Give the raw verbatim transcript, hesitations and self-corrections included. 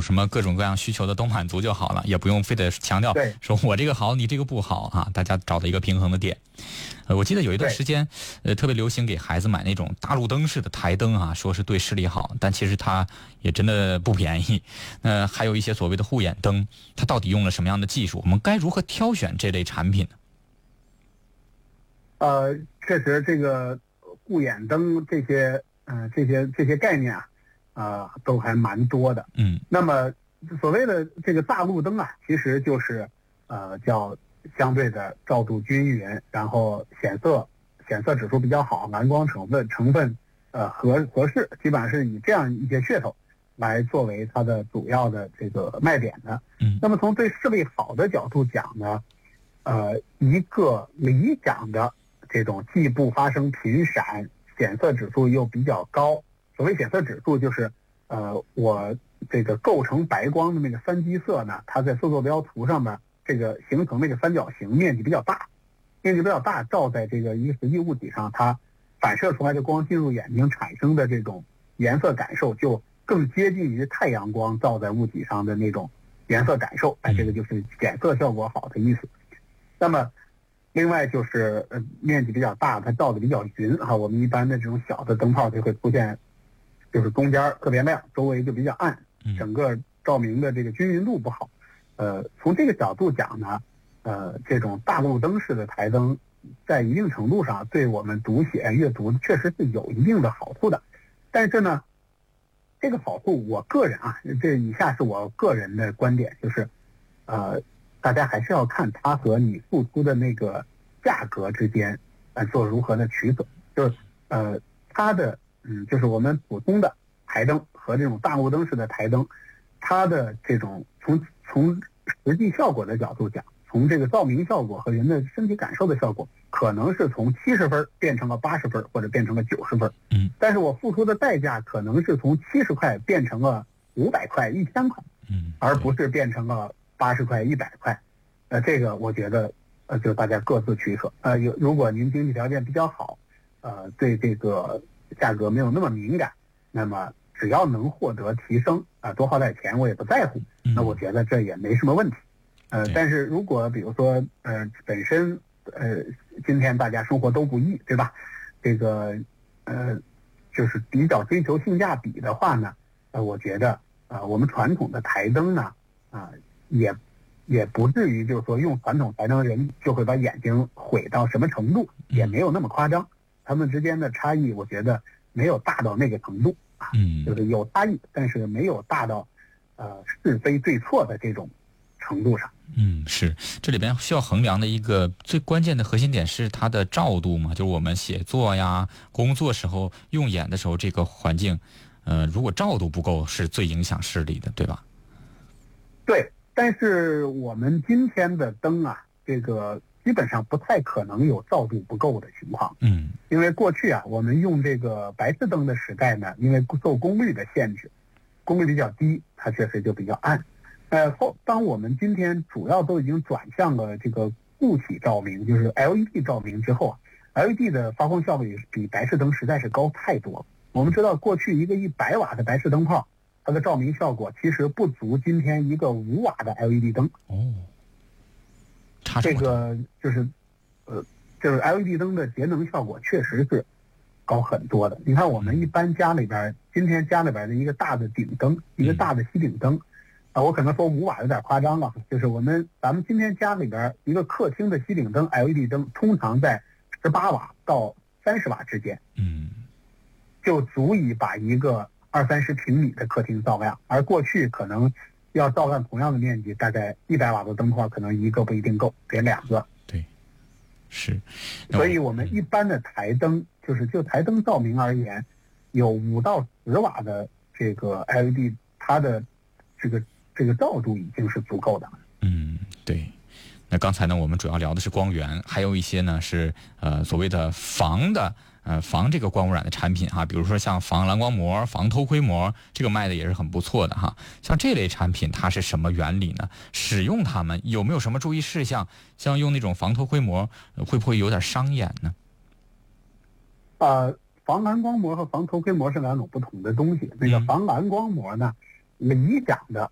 什么各种各样需求的都满足就好了，也不用非得强调说我这个好你这个不好啊，大家找到一个平衡的点。呃，我记得有一段时间，呃，特别流行给孩子买那种大路灯式的台灯啊，说是对视力好，但其实它也真的不便宜。呃，还有一些所谓的护眼灯，它到底用了什么样的技术？我们该如何挑选这类产品呢？ 呃，确实，这个护眼灯这些，呃，这些这些概念啊，呃，都还蛮多的。 嗯。 那么所谓的这个大路灯啊，其实就是呃叫相对的照度均匀，然后显色显色指数比较好，蓝光成分成分呃合合适，基本上是以这样一些噱头来作为它的主要的这个卖点的。 嗯。 那么从对视力好的角度讲呢，呃，一个理想的这种既不发生频闪，显色指数又比较高。所谓显色指数就是，呃，我这个构成白光的那个三基色呢，它在色坐标图上面这个形成那个三角形面积比较大，面积比较大，照在这个一个实际物体上，它反射出来的光进入眼睛产生的这种颜色感受，就更接近于太阳光照在物体上的那种颜色感受。哎，这个就是显色效果好的意思。那么另外就是呃面积比较大，它照的比较匀哈。我们一般的这种小的灯泡就会出现，就是中间特别亮，周围就比较暗，整个照明的这个均匀度不好。呃，从这个角度讲呢，呃，这种大路灯式的台灯，在一定程度上对我们读写阅读确实是有一定的好处的。但是呢，这个好处我个人啊，这以下是我个人的观点，就是呃。大家还是要看它和你付出的那个价格之间，呃，做如何的取舍。就是呃，它的嗯，就是我们普通的台灯和这种大路灯式的台灯，它的这种从从实际效果的角度讲，从这个照明效果和人的身体感受的效果，可能是从七十分变成了八十分，或者变成了九十分。 嗯。 但是我付出的代价可能是从七十块变成了五百块、一千块， 嗯， 而不是变成了八十块、一百块。呃，这个我觉得，呃，就大家各自取舍。呃，有如果您经济条件比较好，呃，对这个价格没有那么敏感，那么只要能获得提升，啊、呃，多花点钱我也不在乎，那我觉得这也没什么问题。呃，但是如果比如说，呃，本身呃，今天大家生活都不易，对吧？这个呃，就是比较追求性价比的话呢，呃，我觉得，呃，我们传统的台灯呢，啊、呃，也。也不至于就是说用传统台灯人就会把眼睛毁到什么程度，也没有那么夸张。他们之间的差异，我觉得没有大到那个程度啊， 嗯， 就是有差异，但是没有大到呃是非对错的这种程度上。 嗯，是，这里边需要衡量的一个最关键的核心点是它的照度嘛，就是我们写作呀、工作时候用眼的时候，这个环境，呃，如果照度不够，是最影响视力的，对吧？ 对。但是我们今天的灯啊，这个基本上不太可能有照度不够的情况。 嗯， 因为过去啊，我们用这个白炽灯的时代呢，因为受功率的限制，功率比较低，它确实就比较暗。呃，后当我们今天主要都已经转向了这个固体照明，就是 L E D 照明之后啊 ，L E D 的发光效率比白炽灯实在是高太多了。我们知道，过去一个一百瓦的白炽灯泡，它的照明效果其实不足今天一个五瓦的 L E D 灯。 哦，差这么多。 这个就是，呃，就是 L E D 灯的节能效果确实是高很多的。你看我们一般家里边，今天家里边的一个大的顶灯，一个大的吸顶灯，啊、呃，我可能说五瓦有点夸张了，就是我们咱们今天家里边一个客厅的吸顶灯 L E D 灯，通常在十八瓦到三十瓦之间， 嗯， 就足以把一个二三十平米的客厅照亮，而过去可能要照亮同样的面积，大概一百瓦的灯泡，可能一个不一定够，得两个。 对，是。 所以我们一般的台灯，就是就台灯照明而言，有五到十瓦的这个 L E D， 它的这个这个照度已经是足够的。 嗯，对。那刚才呢，我们主要聊的是光源，还有一些呢是呃所谓的防的。呃，防这个光污染的产品哈，比如说像防蓝光膜、防偷窥膜，这个卖的也是很不错的哈。像这类产品，它是什么原理呢？使用它们有没有什么注意事项？像用那种防偷窥膜，会不会有点伤眼呢？ 呃，防蓝光膜和防偷窥膜是两种不同的东西。那个防蓝光膜呢，理想的